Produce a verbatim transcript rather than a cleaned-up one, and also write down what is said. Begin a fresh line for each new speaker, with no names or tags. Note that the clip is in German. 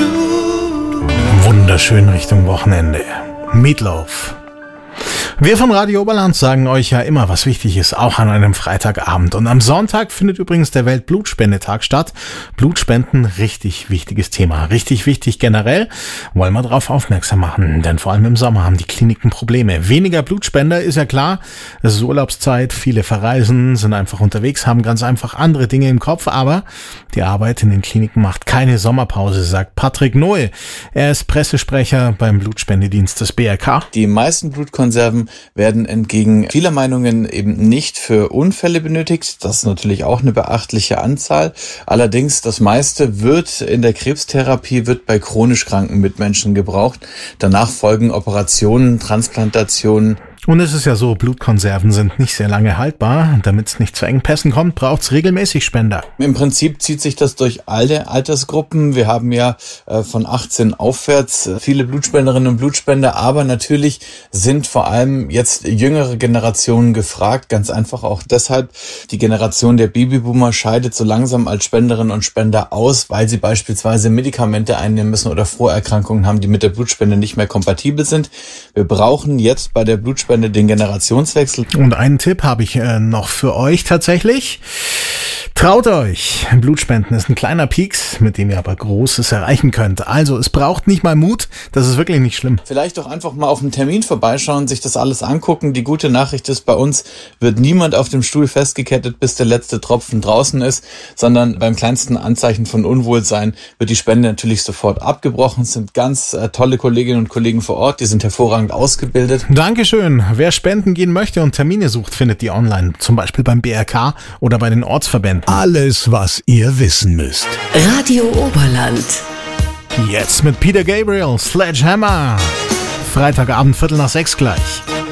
Wunderschön Richtung Wochenende. Meatloaf. Wir von Radio Oberland sagen euch ja immer, was wichtig ist, auch an einem Freitagabend. Und am Sonntag findet übrigens der Weltblutspendetag statt. Blutspenden, richtig wichtiges Thema. Richtig wichtig generell, wollen wir darauf aufmerksam machen. Denn vor allem im Sommer haben die Kliniken Probleme. Weniger Blutspender, ist ja klar. Es ist Urlaubszeit, viele verreisen, sind einfach unterwegs, haben ganz einfach andere Dinge im Kopf. Aber die Arbeit in den Kliniken macht keine Sommerpause, sagt Patrick Noe. Er ist Pressesprecher beim Blutspendedienst des B R K.
Die meisten Blutkonserven werden entgegen vieler Meinungen eben nicht für Unfälle benötigt. Das ist natürlich auch eine beachtliche Anzahl. Allerdings das meiste wird in der Krebstherapie, wird bei chronisch kranken Mitmenschen gebraucht. Danach folgen Operationen, Transplantationen.
Und es ist ja so, Blutkonserven sind nicht sehr lange haltbar. Damit es nicht zu Engpässen kommt, braucht es regelmäßig Spender.
Im Prinzip zieht sich das durch alle Altersgruppen. Wir haben ja äh, von achtzehn aufwärts äh, viele Blutspenderinnen und Blutspender, aber natürlich sind vor allem jetzt jüngere Generationen gefragt. Ganz einfach auch deshalb, die Generation der Babyboomer scheidet so langsam als Spenderinnen und Spender aus, weil sie beispielsweise Medikamente einnehmen müssen oder Vorerkrankungen haben, die mit der Blutspende nicht mehr kompatibel sind. Wir brauchen jetzt bei der Blutspende den Generationswechsel.
Und einen Tipp habe ich äh, noch für euch tatsächlich. Traut euch! Blutspenden ist ein kleiner Pieks, mit dem ihr aber Großes erreichen könnt. Also es braucht nicht mal Mut, das ist wirklich nicht schlimm.
Vielleicht doch einfach mal auf einen Termin vorbeischauen, sich das alles angucken. Die gute Nachricht ist, bei uns wird niemand auf dem Stuhl festgekettet, bis der letzte Tropfen draußen ist, sondern beim kleinsten Anzeichen von Unwohlsein wird die Spende natürlich sofort abgebrochen. Es sind ganz äh, tolle Kolleginnen und Kollegen vor Ort, die sind hervorragend ausgebildet.
Dankeschön. Wer spenden gehen möchte und Termine sucht, findet die online, zum Beispiel beim B R K oder bei den Ortsverbänden.
Alles, was ihr wissen müsst.
Radio Oberland.
Jetzt mit Peter Gabriel, Sledgehammer. Freitagabend, Viertel nach sechs gleich.